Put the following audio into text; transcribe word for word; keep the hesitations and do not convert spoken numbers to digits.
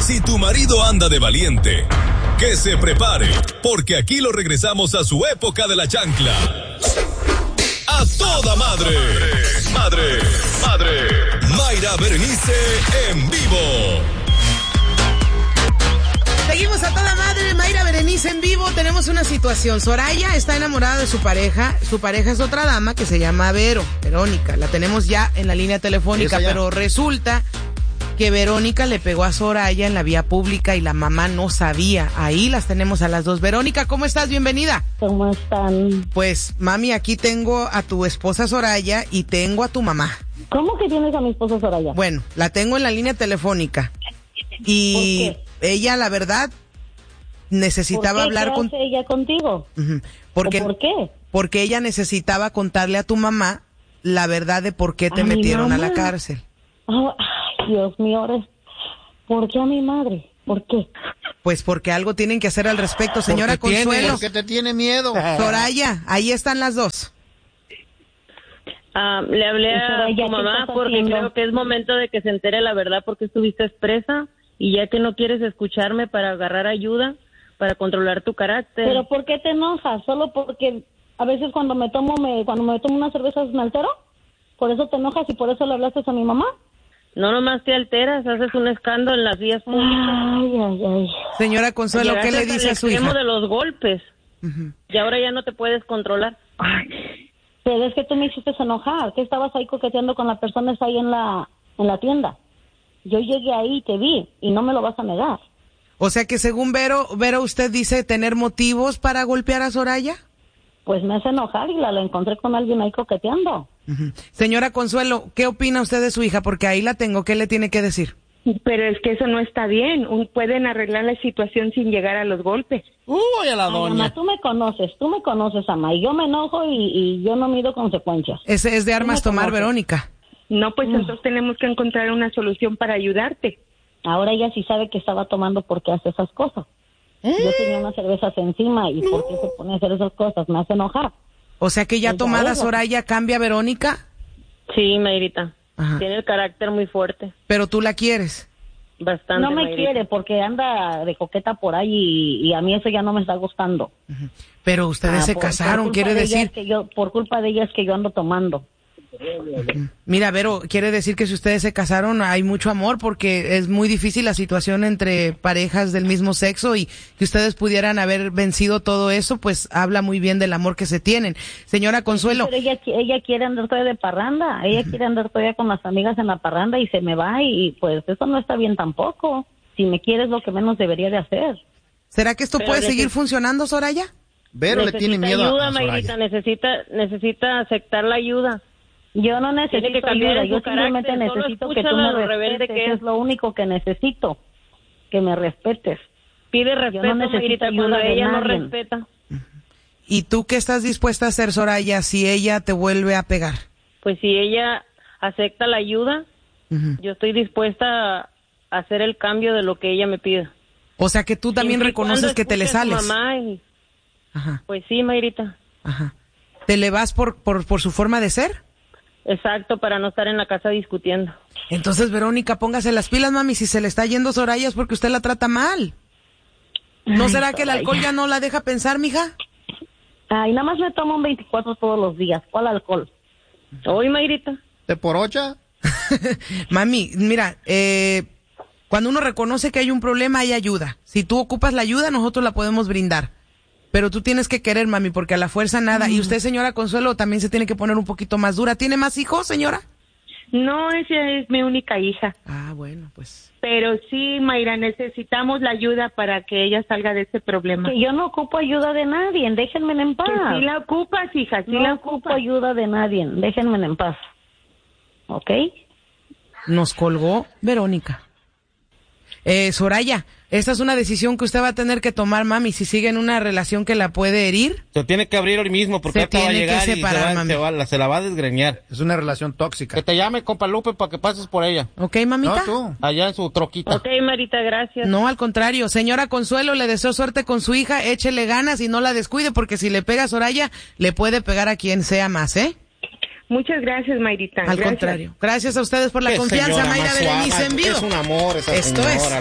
Si tu marido anda de valiente, que se prepare, porque aquí lo regresamos a su época de la chancla. ¡A toda madre! ¡Madre! ¡Madre! Mayra Berenice en vivo. Seguimos a toda madre, Mayra Berenice en vivo. Tenemos una situación. Soraya está enamorada de su pareja. Su pareja es otra dama que se llama Vero, Verónica. La tenemos ya en la línea telefónica, pero resulta que Verónica le pegó a Soraya en la vía pública y la mamá no sabía. Ahí las tenemos a las dos. Verónica, ¿cómo estás? Bienvenida. ¿Cómo están? Pues, mami, aquí tengo a tu esposa Soraya y tengo a tu mamá. ¿Cómo que tienes a mi esposa Soraya? Bueno, la tengo en la línea telefónica. Y ella, la verdad, necesitaba ¿Por qué? hablar ¿Qué con hace ella contigo? Uh-huh. Porque, ¿Por qué? Porque ella necesitaba contarle a tu mamá la verdad de por qué te ¿A mi metieron mamá? a la cárcel. Oh, ay, Dios mío, ahora, ¿por qué a mi madre? ¿Por qué? Pues porque algo tienen que hacer al respecto, señora ¿Por qué Consuelo. tiene? ¿Por qué te tiene miedo? Soraya, ahí están las dos. Ah, le hablé a Soraya, tu ¿qué mamá estás porque haciendo? creo que es momento de que se entere la verdad porque estuviste expresa y ya que no quieres escucharme para agarrar ayuda, para controlar tu carácter. ¿Pero por qué te enojas? ¿Solo porque a veces cuando me tomo me cuando me tomo unas cervezas me altero? ¿Por eso te enojas y por eso le hablaste a mi mamá? No nomás te alteras, haces un escándalo en las vías públicas. Ay, ay, ay. Señora Consuelo, ¿qué le dice a su hija? De los golpes. Uh-huh. Y ahora ya no te puedes controlar. Ay. Pero es que tú me hiciste enojar, que estabas ahí coqueteando con la persona esa ahí en la en la tienda. Yo llegué ahí y te vi y no me lo vas a negar. O sea que según Vero, Vero, usted dice tener motivos para golpear a Soraya. Pues me hace enojar y la, la encontré con alguien ahí coqueteando. Uh-huh. Señora Consuelo, ¿qué opina usted de su hija? Porque ahí la tengo, ¿qué le tiene que decir? Pero es que eso no está bien. Pueden arreglar la situación sin llegar a los golpes. Uy, a la Ay, doña. mamá, tú me conoces, tú me conoces, ama, y yo me enojo y, y yo no mido consecuencias. Ese es de armas tomar, conoces? Verónica. No, pues mm. entonces tenemos que encontrar una solución para ayudarte. Ahora ella sí sabe que estaba tomando porque hace esas cosas. ¿Eh? Yo tenía unas cervezas encima y ¿por qué se pone a hacer esas cosas? Me hace enojar. O sea que ya Ella tomada es. Soraya cambia Verónica. Sí, Mayrita. Ajá. Tiene el carácter muy fuerte. Pero tú la quieres. Bastante. No me Mayrita. quiere porque anda de coqueta por ahí y, y a mí eso ya no me está gustando. Uh-huh. Pero ustedes ah, se por, casaron, por quiere de decir. Que yo, por culpa de ella es que yo ando tomando. Uh-huh. Mira, Vero, quiere decir que si ustedes se casaron hay mucho amor porque es muy difícil la situación entre parejas del mismo sexo y que ustedes pudieran haber vencido todo eso, pues habla muy bien del amor que se tienen. Señora Consuelo. Sí, pero ella, ella quiere andar todavía de parranda, ella uh-huh. quiere andar todavía con las amigas en la parranda y se me va y pues eso no está bien tampoco. Si me quieres lo que menos debería de hacer. ¿Será que esto pero puede seguir que... funcionando, Soraya? Vero le tiene miedo ayuda, a Soraya. Mayrita, necesita, necesita aceptar la ayuda. Yo no necesito ayuda, yo simplemente carácter, necesito que tú me respetes, que es lo único que necesito, que me respetes. Pide respeto, yo no necesito ayuda de ella no respeta. ¿Y tú qué estás dispuesta a hacer, Soraya, si ella te vuelve a pegar? Pues si ella acepta la ayuda, uh-huh. yo estoy dispuesta a hacer el cambio de lo que ella me pida. O sea que tú también reconoces que te le sales. Mamá y... Ajá. Pues sí, Mayrita. Ajá. ¿Te le vas por, por, por su forma de ser? Exacto, para no estar en la casa discutiendo. Entonces, Verónica, póngase las pilas, mami. Si se le está yendo Soraya es porque usted la trata mal. ¿No Ay, será Soraya. Que el alcohol ya no la deja pensar, mija? Ay, nada más me tomo un veinticuatro todos los días. ¿Cuál alcohol? Hoy, Mayrita. ¿De por ocha? Mami, mira, eh, cuando uno reconoce que hay un problema, hay ayuda. Si tú ocupas la ayuda, nosotros la podemos brindar. Pero tú tienes que querer, mami, porque a la fuerza nada. Mm. Y usted, señora Consuelo, también se tiene que poner un poquito más dura. ¿Tiene más hijos, señora? No, esa es mi única hija. Ah, bueno, pues. Pero sí, Mayra, necesitamos la ayuda para que ella salga de ese problema. Que yo no ocupo ayuda de nadie, déjenme en paz. Que sí la ocupas, hija, sí no la ocupo ocupas. ayuda de nadie, déjenme en paz. ¿Ok? Nos colgó Verónica. Eh, Soraya, esta es una decisión que usted va a tener que tomar, mami, si sigue en una relación que la puede herir. Se tiene que abrir hoy mismo porque se va a llegar que separar, y se, va, se, va, la, se la va a desgreñar. Es una relación tóxica. Que te llame, compa Lupe, para que pases por ella. ¿Ok, mamita? No, tú. Allá en su troquita. Ok, Marita, gracias. No, al contrario. Señora Consuelo, le deseo suerte con su hija, échele ganas y no la descuide porque si le pega a Soraya, le puede pegar a quien sea más, ¿eh? Muchas gracias, Mayrita. Al gracias. contrario. Gracias a ustedes por la Qué confianza, señora Mayra más Berenice suave. en vivo. Es un amor esa Esto señora. es